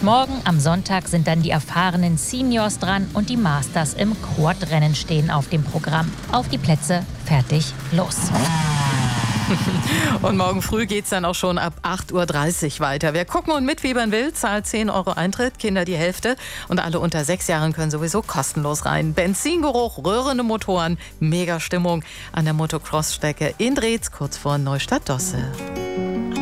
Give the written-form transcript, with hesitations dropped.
Morgen am Sonntag sind dann die erfahrenen Seniors dran und die Masters im Quad-Rennen stehen auf dem Programm. Auf die Plätze, fertig, los. Und morgen früh geht's dann auch schon ab 8:30 Uhr weiter. Wer gucken und mitfiebern will, zahlt 10 € Eintritt, Kinder die Hälfte. Und alle unter 6 Jahren können sowieso kostenlos rein. Benzingeruch, röhrende Motoren, Mega Stimmung an der Motocross-Strecke in Drehz, kurz vor Neustadt-Dosse.